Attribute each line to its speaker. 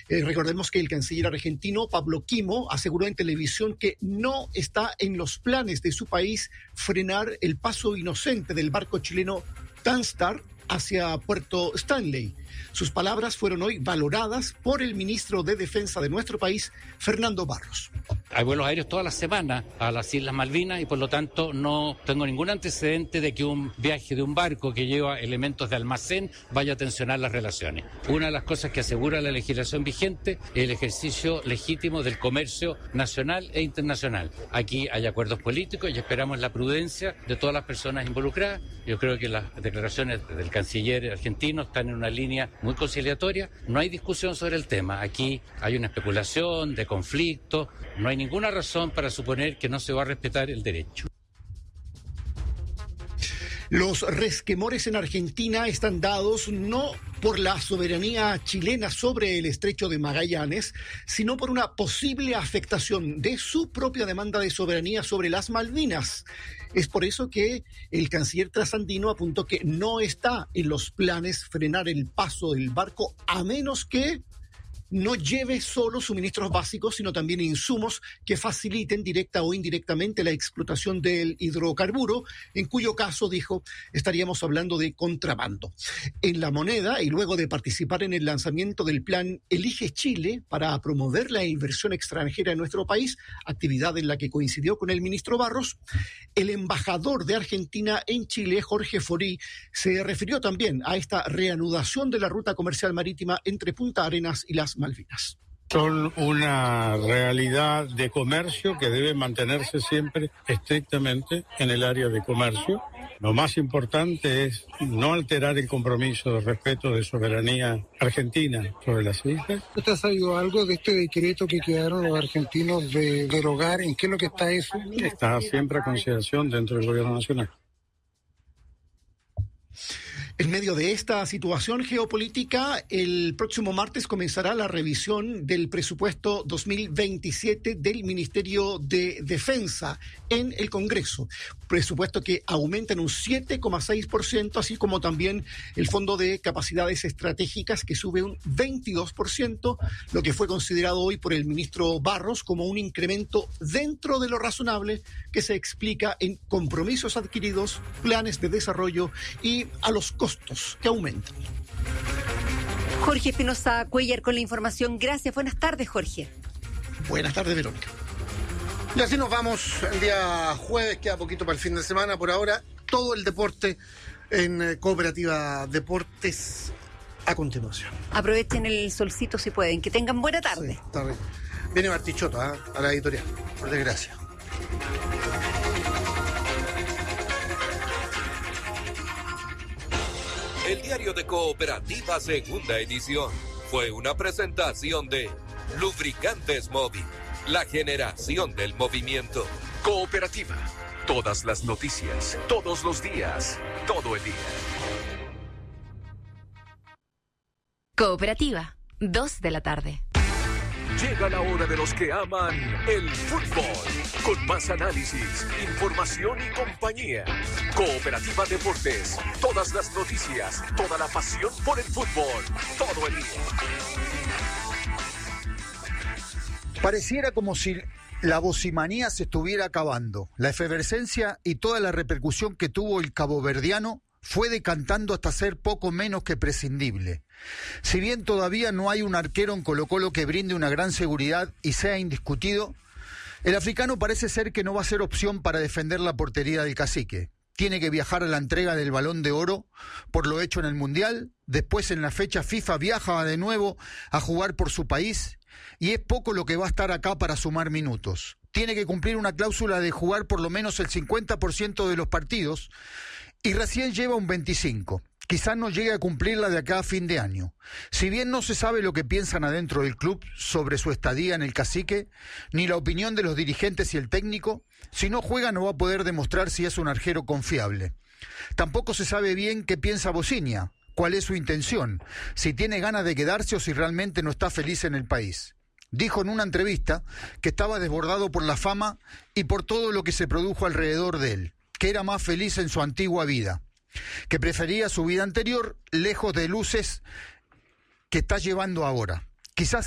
Speaker 1: Recordemos que el canciller argentino Pablo Quimo aseguró en televisión que no está en los planes de su país frenar el paso inocente del barco chileno Tanstar hacia Puerto Stanley. Sus palabras fueron hoy valoradas por el ministro de Defensa de nuestro país, Fernando Barros.
Speaker 2: Hay vuelos aéreos todas las semanas a las Islas Malvinas y por lo tanto no tengo ningún antecedente de que un viaje de un barco que lleva elementos de almacén vaya a tensionar las relaciones. Una de las cosas que asegura la legislación vigente es el ejercicio legítimo del comercio nacional e internacional. Aquí hay acuerdos políticos y esperamos la prudencia de todas las personas involucradas. Yo creo que las declaraciones del canciller argentino están en una línea muy conciliatoria. No hay discusión sobre el tema. Aquí hay una especulación de conflicto. No hay ninguna razón para suponer que no se va a respetar el derecho.
Speaker 1: Los resquemores en Argentina están dados no por la soberanía chilena sobre el estrecho de Magallanes, sino por una posible afectación de su propia demanda de soberanía sobre las Malvinas. Es por eso que el canciller trasandino apuntó que no está en los planes frenar el paso del barco a menos que no lleve solo suministros básicos, sino también insumos que faciliten directa o indirectamente la explotación del hidrocarburo, en cuyo caso, dijo, estaríamos hablando de contrabando. En La Moneda, y luego de participar en el lanzamiento del plan Elige Chile para promover la inversión extranjera en nuestro país, actividad en la que coincidió con el ministro Barros, el embajador de Argentina en Chile, Jorge Forí, se refirió también a esta reanudación de la ruta comercial marítima entre Punta Arenas y las Malvinas.
Speaker 3: Son una realidad de comercio que debe mantenerse siempre estrictamente en el área de comercio. Lo más importante es no alterar el compromiso de respeto de soberanía argentina sobre las islas.
Speaker 4: ¿Usted ha sabido algo de este decreto que quedaron los argentinos de derogar? ¿En qué es lo que está eso?
Speaker 3: Está siempre a consideración dentro del gobierno nacional.
Speaker 1: En medio de esta situación geopolítica, el próximo martes comenzará la revisión del presupuesto 2027 del Ministerio de Defensa en el Congreso. Presupuesto que aumenta en un 7,6%, así como también el Fondo de Capacidades Estratégicas, que sube un 22%, lo que fue considerado hoy por el ministro Barros como un incremento dentro de lo razonable que se explica en compromisos adquiridos, planes de desarrollo y a los costos que aumentan.
Speaker 5: Jorge Espinosa Cuellar con la información. Gracias. Buenas tardes, Jorge.
Speaker 1: Buenas tardes, Verónica.
Speaker 6: Y así nos vamos el día jueves, queda poquito para el fin de semana. Por ahora, todo el deporte en Cooperativa Deportes a continuación.
Speaker 5: Aprovechen el solcito si pueden. Que tengan buena tarde.
Speaker 6: Sí, tarde. Viene Martichotto a la editorial, por desgracia.
Speaker 7: El diario de Cooperativa, segunda edición, fue una presentación de Lubricantes Móvil, la generación del movimiento.
Speaker 8: Cooperativa, todas las noticias, todos los días, todo el día.
Speaker 9: Cooperativa, 2 de la tarde.
Speaker 8: Llega la hora de los que aman el fútbol. Con más análisis, información y compañía. Cooperativa Deportes. Todas las noticias, toda la pasión por el fútbol. Todo el día.
Speaker 10: Pareciera como si la bocimanía se estuviera acabando. La efervescencia y toda la repercusión que tuvo el caboverdiano fue decantando hasta ser poco menos que prescindible. Si bien todavía no hay un arquero en Colo-Colo que brinde una gran seguridad y sea indiscutido, el africano parece ser que no va a ser opción para defender la portería del Cacique. Tiene que viajar a la entrega del Balón de Oro por lo hecho en el Mundial, después en la fecha FIFA viaja de nuevo a jugar por su país y es poco lo que va a estar acá para sumar minutos. Tiene que cumplir una cláusula de jugar por lo menos el 50% de los partidos y recién lleva un 25%. Quizás no llegue a cumplirla de acá a fin de año. Si bien no se sabe lo que piensan adentro del club sobre su estadía en el Cacique, ni la opinión de los dirigentes y el técnico, si no juega no va a poder demostrar si es un arquero confiable. Tampoco se sabe bien qué piensa Bocinia, cuál es su intención, si tiene ganas de quedarse o si realmente no está feliz en el país. Dijo en una entrevista que estaba desbordado por la fama y por todo lo que se produjo alrededor de él, que era más feliz en su antigua vida, que prefería su vida anterior lejos de luces que está llevando ahora. Quizás